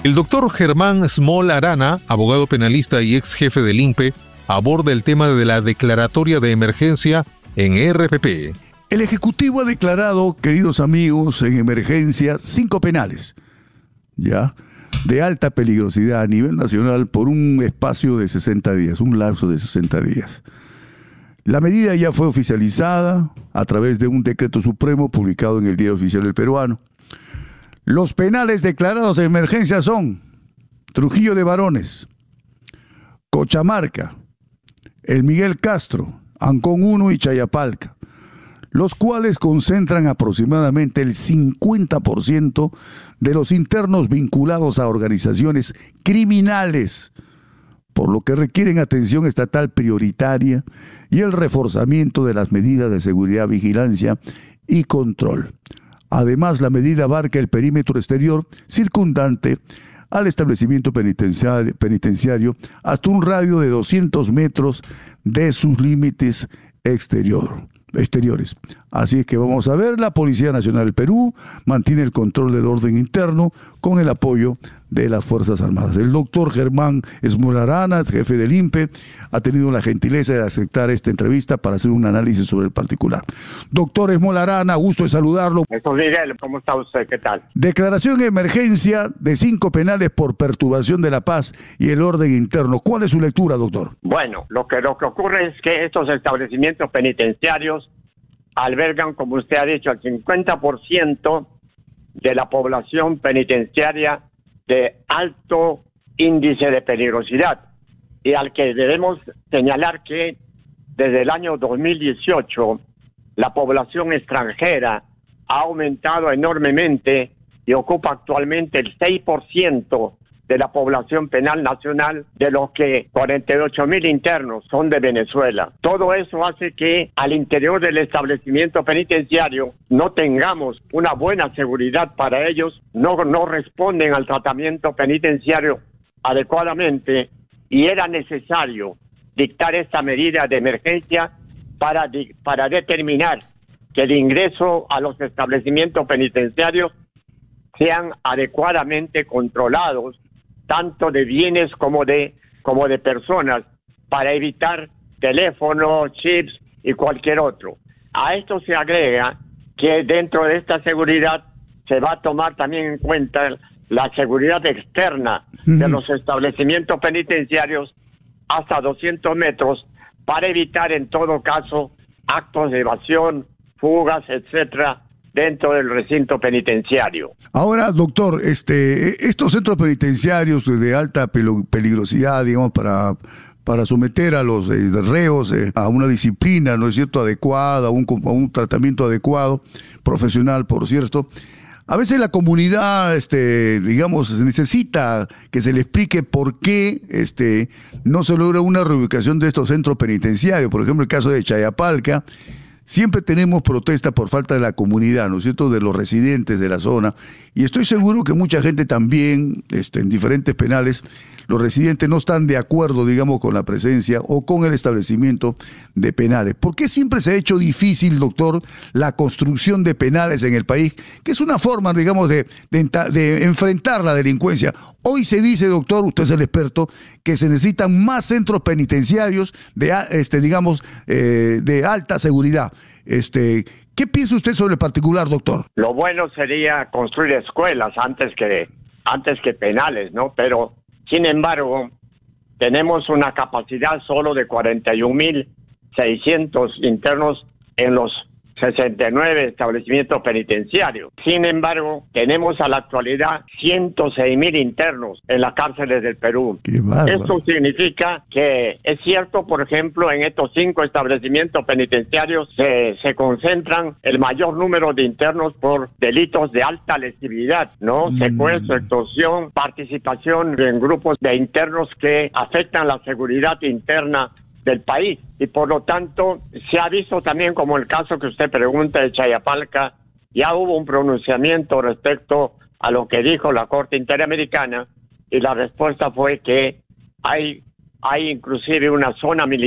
El doctor Germán Smol Arana, abogado penalista y ex jefe del INPE, aborda el tema de la declaratoria de emergencia en RPP. El Ejecutivo ha declarado, queridos amigos, en emergencia 5 penales, ¿ya?, de alta peligrosidad a nivel nacional por un espacio de 60 días, un lapso de 60 días. La medida ya fue oficializada a través de un decreto supremo publicado en el Diario Oficial del Peruano. Los penales declarados en emergencia son Trujillo de Varones, Cochamarca, El Miguel Castro, Ancón 1 y Chayapalca, los cuales concentran aproximadamente el 50% de los internos vinculados a organizaciones criminales, por lo que requieren atención estatal prioritaria y el reforzamiento de las medidas de seguridad, vigilancia y control. Además, la medida abarca el perímetro exterior circundante al establecimiento penitenciario hasta un radio de 200 metros de sus límites exteriores. Así es que vamos a ver, la Policía Nacional del Perú mantiene el control del orden interno con el apoyo de las Fuerzas Armadas. El doctor Germán Smol Arana, jefe del INPE, ha tenido la gentileza de aceptar esta entrevista para hacer un análisis sobre el particular. Doctor Smol Arana, gusto de saludarlo. Doctor Miguel, ¿cómo está usted? ¿Qué tal? Declaración de emergencia de 5 penales por perturbación de la paz y el orden interno. ¿Cuál es su lectura, doctor? Bueno, lo que ocurre es que estos establecimientos penitenciarios albergan, como usted ha dicho, al 50% de la población penitenciaria de alto índice de peligrosidad, y al que debemos señalar que desde el año 2018 la población extranjera ha aumentado enormemente y ocupa actualmente el 6% de la población penal nacional, de los que 48.000 internos son de Venezuela. Todo eso hace que al interior del establecimiento penitenciario no tengamos una buena seguridad para ellos, no responden al tratamiento penitenciario adecuadamente, y era necesario dictar esta medida de emergencia para determinar que el ingreso a los establecimientos penitenciarios sean adecuadamente controlados, tanto de bienes como de personas, para evitar teléfonos, chips y cualquier otro. A esto se agrega que dentro de esta seguridad se va a tomar también en cuenta la seguridad externa de los establecimientos penitenciarios hasta 200 metros, para evitar en todo caso actos de evasión, fugas, etcétera, dentro del recinto penitenciario. Ahora, doctor, estos centros penitenciarios de alta peligrosidad, digamos, para someter a los reos a una disciplina, ¿no es cierto?, adecuada, a un tratamiento adecuado, profesional, por cierto, a veces la comunidad, digamos, necesita que se le explique por qué no se logra una reubicación de estos centros penitenciarios. Por ejemplo, el caso de Chayapalca. Siempre tenemos protesta por falta de la comunidad, ¿no es cierto?, de los residentes de la zona. Y estoy seguro que mucha gente también, en diferentes penales, los residentes no están de acuerdo, digamos, con la presencia o con el establecimiento de penales. ¿Por qué siempre se ha hecho difícil, doctor, la construcción de penales en el país? Que es una forma, digamos, de enfrentar la delincuencia. Hoy se dice, doctor, usted es el experto, que se necesitan más centros penitenciarios de alta seguridad. ¿Qué piensa usted sobre el particular, doctor? Lo bueno sería construir escuelas antes que penales, ¿no? Pero, sin embargo, tenemos una capacidad solo de 41.600 internos en los 69 establecimientos penitenciarios. Sin embargo, tenemos a la actualidad 106.000 internos en las cárceles del Perú. ¡Qué bárbaro! Esto significa que es cierto, por ejemplo, en estos 5 establecimientos penitenciarios se concentran el mayor número de internos por delitos de alta lesividad, ¿no? Secuestro, extorsión, participación en grupos de internos que afectan la seguridad interna del país, y por lo tanto se ha visto también, como el caso que usted pregunta de Chayapalca, ya hubo un pronunciamiento respecto a lo que dijo la Corte Interamericana, y la respuesta fue que hay inclusive una zona militar